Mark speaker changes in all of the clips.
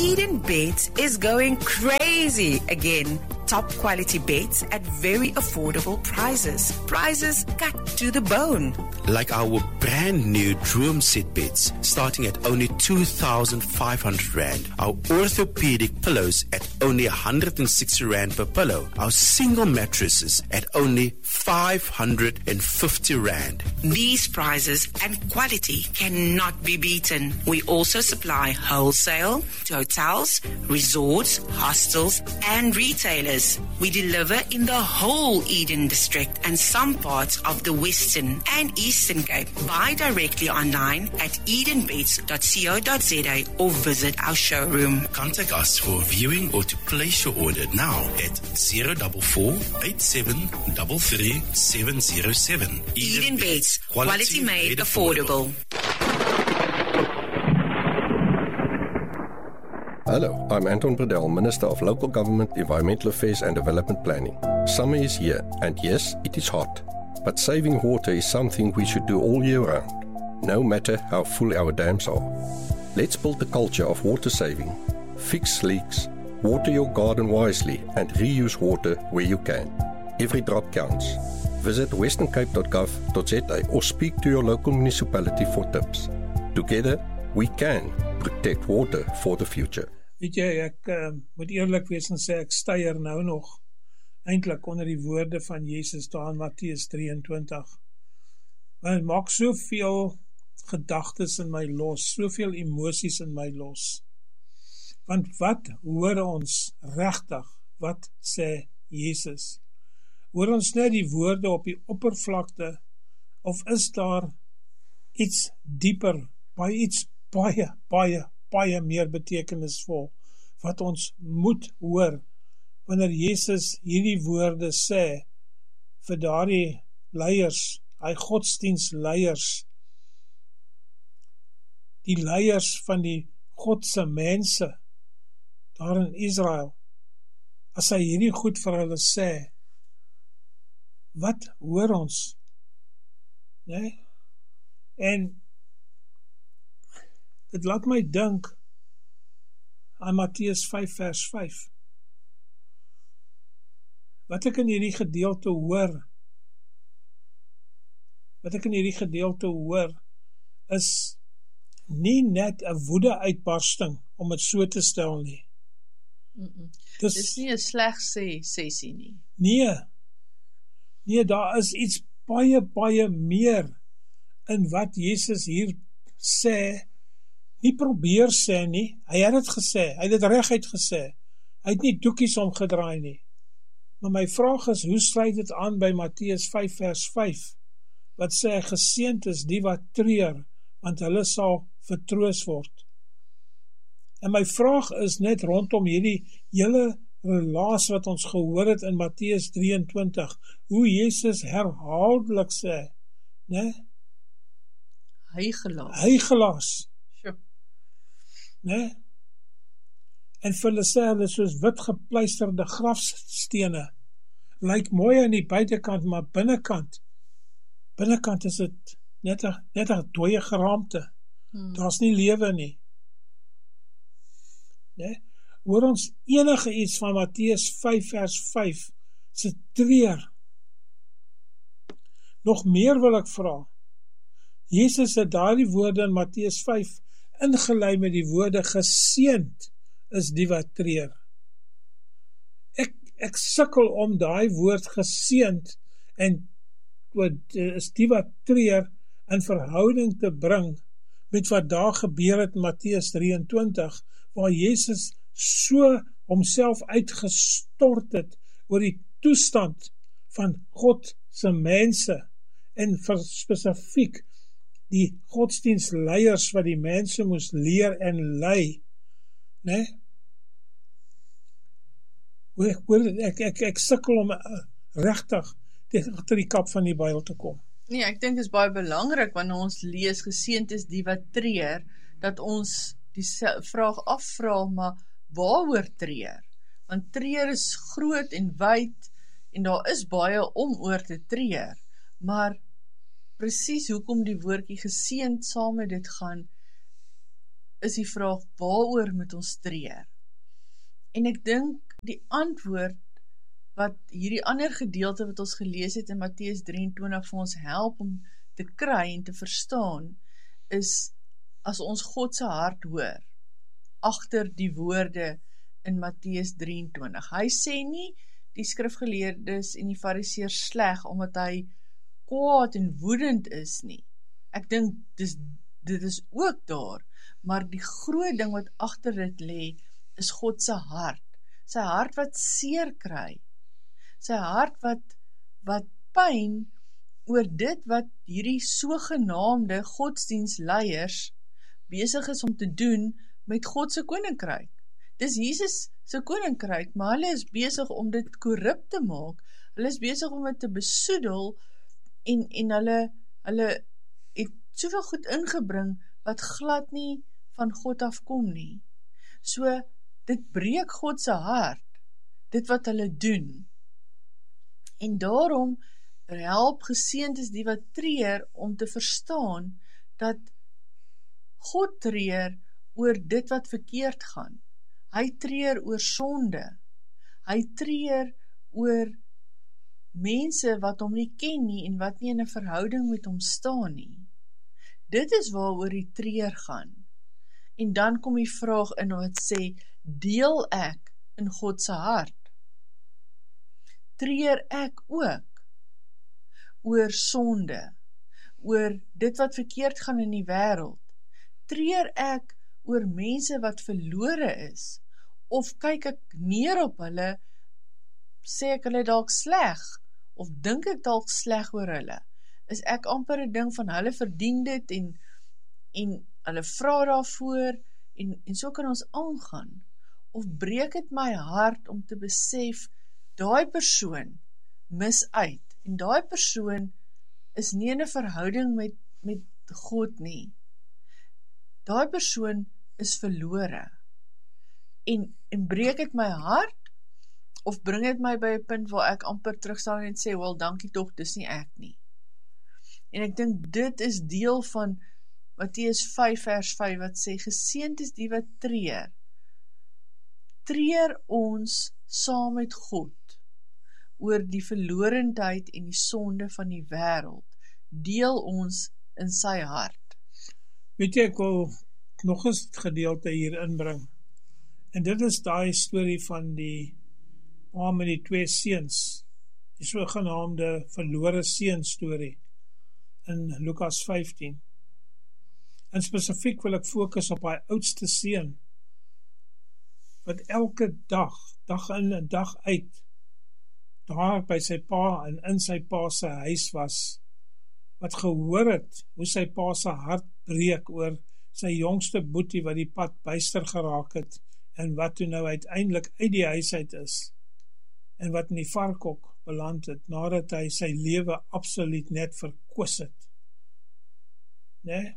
Speaker 1: Eden Beds is going crazy again. Top quality beds at very affordable prices. Prices cut to the bone.
Speaker 2: Like our brand new Droom Set beds starting at only 2,500 Rand. Our orthopedic pillows at only 160 Rand per pillow. Our single mattresses at only 550 Rand.
Speaker 1: These prices and quality cannot be beaten. We also supply wholesale to hotels, resorts, hostels, and retailers. We deliver in the whole Eden district and some parts of the Western and Eastern Cape. Buy directly online at edenbeds.co.za or visit our showroom.
Speaker 2: Contact us for viewing or to place your order now at 044 8733 707.
Speaker 1: Eden Beds, quality made affordable.
Speaker 3: Hello, I'm Anton Bredel, Minister of Local Government, Environmental Affairs and Development Planning. Summer is here, and yes, it is hot. But saving water is something we should do all year round, no matter how full our dams are. Let's build a culture of water saving. Fix leaks, water your garden wisely, and reuse water where you can. Every drop counts. Visit westerncape.gov.za or speak to your local municipality for tips. Together, we can protect water for the future.
Speaker 4: Weet jy, ek moet eerlik wees en sê, ek steier nou nog eintlik onder die woorde van Jesus daar in Matteus 23. Want het maak soveel gedagtes in my los, soveel emosies in my los. Want wat hoor ons regtig, wat sê Jesus? Hoor ons net die woorde op die oppervlakte, of is daar iets dieper, iets baie meer betekenisvol, wat ons moet hoor, wanneer Jesus hierdie woorde sê, vir daardie leiers, hy godsdienstleiers, die leiers van die Godse mense, daar in Israel, as hy hierdie goed vir hulle sê, wat hoor ons? Nee? En dit laat my dink aan Matteus 5 vers 5. Wat ek in hierdie gedeelte hoor, is nie net 'n woede uitbarsting, om het so te stel nie.
Speaker 5: Dis nie 'n sleg sessie nie.
Speaker 4: Nee, daar is iets baie meer in wat Jesus hier sê, nie probeer sê nie, hy het het gesê, hy het het reguit gesê, hy het nie doekies omgedraai nie. Maar my vraag is, hoe sluit dit aan by Matteus 5 vers 5, wat sê, geseënd is die wat treur, want hulle sal vertroos word. En my vraag is net rondom hierdie hele relaas wat ons gehoor het in Matteus 23, hoe Jesus herhaaldelik sê, né? Hy gelaas. Nee? En vir hulle sê hulle soos wit gepleisterde grafstene, lyk mooi aan die buitekant, maar binnekant is dit net 'n dooie geraamte. Daar's nie lewe nie. Nee? Hoor ons enige iets van Matteus 5 vers 5 se treur? Nog meer wil ek vra. Jesus het daardie woorde in Matteus 5 ingelei met die woorde, geseënd is die wat treur. Ek sukkel om daai woord geseënd en is die wat treur in verhouding te bring met wat daar gebeur het in Matteus 23, waar Jesus so homself uitgestort het oor die toestand van God se mense en spesifiek die godsdienstleiers wat die mense moes leer en lei, né? Ek sukkel om regtig agter die kap van die Bybel te kom.
Speaker 5: Nee, ek dink dit is baie belangrik wanneer ons lees geseënd is die wat treur, dat ons die vraag afvra, maar waaroor treur? Want treur is groot en wyd en daar is baie om oor te treur, maar presies hoekom die woordjie geseënd saam met dit gaan, is die vraag, waaroor moet ons treur? En ek dink die antwoord wat hierdie ander gedeelte wat ons gelees het in Matteus 23 vir ons help om te kry en te verstaan, is as ons God se hart hoor, agter die woorde in Matteus 23. Hy sê nie die skrifgeleerdes en die fariseërs sleg, omdat hy kwaad en woedend is nie. Ek dink dit is ook daar, maar die groot ding wat agter dit lê, is God se hart. Sy hart wat seer kry. Sy hart wat pyn oor dit wat hierdie sogenaamde godsdienstleiers besig is om te doen met God se koninkryk. Dis Jesus se koninkryk, maar hulle is besig om dit korrup te maak. Hulle is besig om dit te besoedel en hulle het soveel goed ingebring wat glad nie van God afkom nie. So, dit breek God se hart, dit wat hulle doen. En daarom help geseënd is die wat treur om te verstaan dat God treur oor dit wat verkeerd gaan. Hy treur oor sonde. Hy treur oor mense wat hom nie ken nie en wat nie in 'n verhouding met hom staan nie. Dit is waaroor die treur gaan. En dan kom die vraag in wat sê, deel ek in God se hart? Treur ek ook oor sonde, oor dit wat verkeerd gaan in die wêreld? Treur ek oor mense wat verlore is, of kyk ek neer op hulle, sê ek hulle dalk sleg, of dink ek dalk sleg oor hulle? Is ek amper 'n ding van hulle verdien dit, en hulle vra daarvoor, en so kan ons aangaan? Of breek het my hart om te besef, daai persoon mis uit, en daai persoon is nie in 'n verhouding met God nie. Daai persoon is verlore. En breek het my hart, of bring het my by 'n punt waar ek amper terugstaan en sê, wel, dankie tog, dis nie ek nie. En ek dink dit is deel van Matteus 5 vers 5, wat sê, geseënd is die wat treur. Treur ons saam met God oor die verlorendheid en die sonde van die wêreld. Deel ons in sy hart.
Speaker 4: Weet jy, ek wil nog 'n gedeelte hier inbring. En dit is daai storie van die ma met die 2 seuns, die sogenaamde verlore seun storie in Lukas 15. En spesifiek wil ek fokus op daai oudste seun, wat elke dag in en dag uit, daar by sy pa en in sy pa se huis was, wat gehoor het hoe sy pa se hart breek oor sy jongste boetie wat die pad byster geraak het, en wat toe nou uiteindelik uit die huis uit is, en wat in die varkhok beland het, nadat hy sy lewe absoluut net verkwis het. Nee?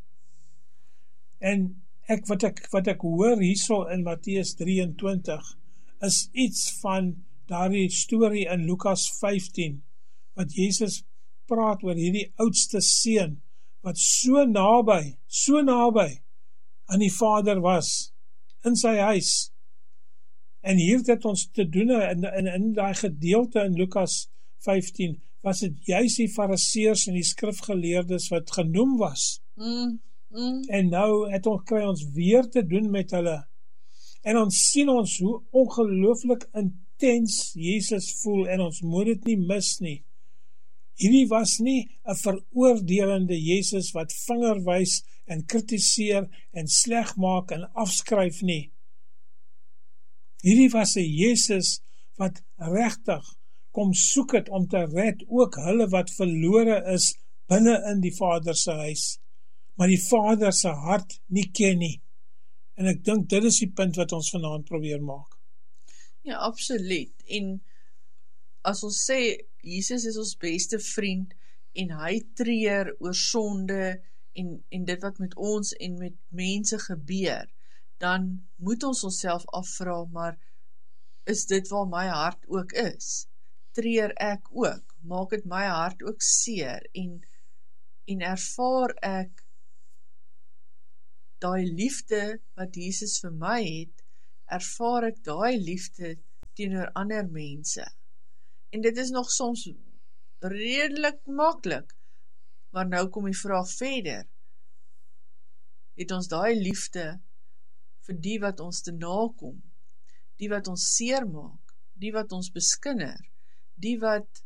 Speaker 4: En wat ek hoor hierso in Matteus 23, is iets van daardie storie in Lukas 15, wat Jesus praat oor hierdie oudste seun, wat so naby aan die Vader was, in sy huis. En hier het ons te doen, in die gedeelte in Lukas 15, was dit juist die fariseërs en die skrifgeleerdes wat genoem was. En nou kry ons weer te doen met hulle. En ons sien ons hoe ongelooflik intens Jesus voel, en ons moet dit nie mis nie. Hierdie was nie 'n veroordelende Jesus wat vinger wys en kritiseer en sleg maak en afskryf nie. Hierdie was 'n Jesus wat regtig kom soek het om te red ook hulle wat verlore is binne in die Vader se huis, maar die Vader se hart nie ken nie. En ek dink dit is die punt wat ons vanaand probeer maak.
Speaker 5: Ja, absoluut. En as ons sê, Jesus is ons beste vriend, en hy treur oor sonde, en dit wat met ons en met mense gebeur, dan moet ons onsself afvra, maar is dit waar my hart ook is? Treur ek ook? Maak dit my hart ook seer? En ervaar ek daai liefde wat Jesus vir my het, ervaar ek daai liefde teenoor ander mense. En dit is nog soms redelik maklik, maar nou kom die vraag verder. Het ons daai liefde vir die wat ons te nakom, die wat ons seermaak, die wat ons beskinder, die wat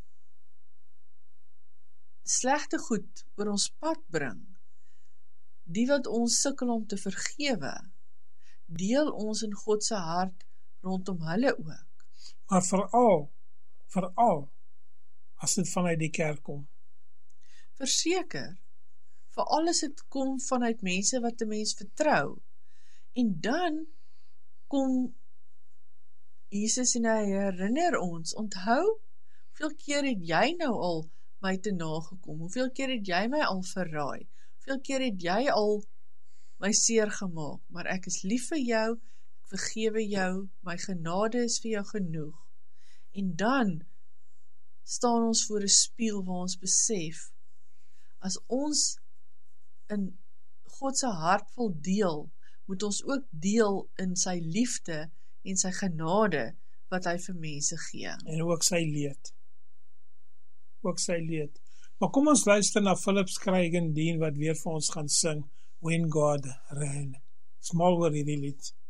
Speaker 5: slegte goed oor ons pad bring, die wat ons sukkel om te vergewe, deel ons in God se hart rondom hulle ook.
Speaker 4: Maar veral, as dit vanuit die kerk kom.
Speaker 5: Verseker, veral as dit kom vanuit mense wat 'n mens vertrou. En dan kom Jesus en hy herinner ons, onthou, hoeveel keer het jy nou al my te nagekom? Hoeveel keer het jy my al verraai? Hoeveel keer het jy al my seer gemaak? Maar ek is lief vir jou, ek vergewe jou, my genade is vir jou genoeg. En dan staan ons voor 'n spieël waar ons besef, as ons in God se hart wil deel, moet ons ook deel in sy liefde en sy genade wat hy vir mense gee.
Speaker 4: En ook sy leed. Maar kom ons luister na Philip Scragen Dean wat weer vir ons gaan sing When God Reigns. Smal oor hierdie lied.